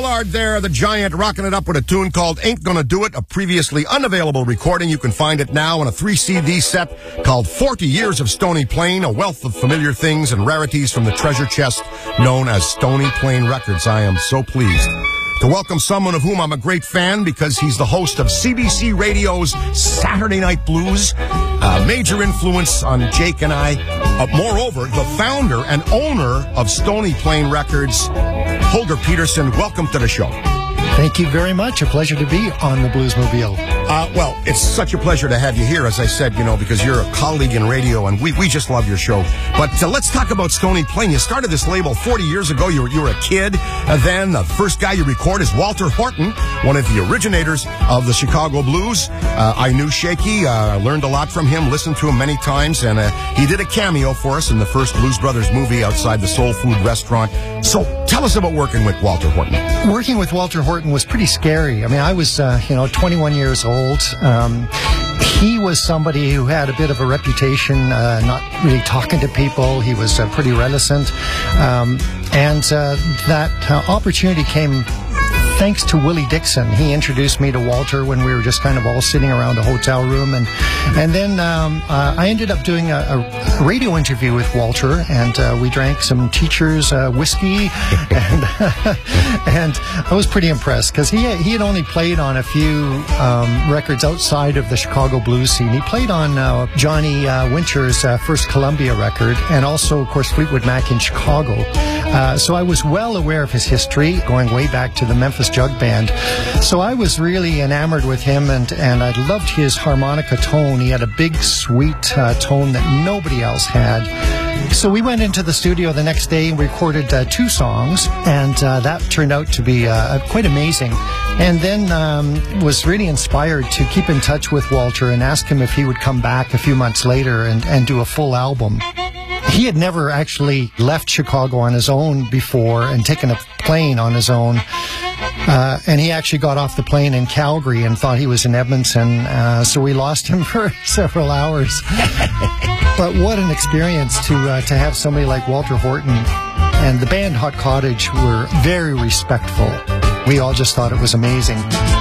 Abelard there, the giant, rocking it up with a tune called Ain't Gonna Do It, a previously unavailable recording. You can find it now on a 3-CD set called 40 Years of Stony Plain, a wealth of familiar things and rarities from the treasure chest known as Stony Plain Records. I am so pleased to welcome someone of whom I'm a great fan because he's the host of CBC Radio's Saturday Night Blues, a major influence on Jake and I. Moreover, the founder and owner of Stony Plain Records, Holger Peterson. Welcome to the show. Thank you very much. A pleasure to be on the Bluesmobile. Well, it's such a pleasure to have you here, as I said, because you're a colleague in radio, and we just love your show. But let's talk about Stony Plain. You started this label 40 years ago. You were a kid. Then the first guy you record is Walter Horton, one of the originators of the Chicago Blues. I knew Shaky, learned a lot from him, listened to him many times, and he did a cameo for us in the first Blues Brothers movie outside the Soul Food restaurant. So tell us about working with Walter Horton. Working with Walter Horton was pretty scary. I mean, I was, 21 years old. He was somebody who had a bit of a reputation, not really talking to people. He was pretty reticent. That opportunity came thanks to Willie Dixon. He introduced me to Walter when we were just kind of all sitting around a hotel room. And then I ended up doing a radio interview with Walter, and we drank some teacher's whiskey. And I was pretty impressed because he had only played on a few records outside of the Chicago blues scene. He played on Johnny Winter's first Columbia record, and also, of course, Fleetwood Mac in Chicago. So I was well aware of his history, going way back to the Memphis Jug Band. So I was really enamored with him, and I loved his harmonica tone. He had a big, sweet tone that nobody else had. So we went into the studio the next day and recorded 2 songs, and that turned out to be quite amazing. And then was really inspired to keep in touch with Walter and ask him if he would come back a few months later and do a full album. He had never actually left Chicago on his own before and taken a plane on his own. And he actually got off the plane in Calgary and thought he was in Edmonton. So we lost him for several hours. But what an experience to have somebody like Walter Horton. And the band Hot Cottage were very respectful. We all just thought it was amazing.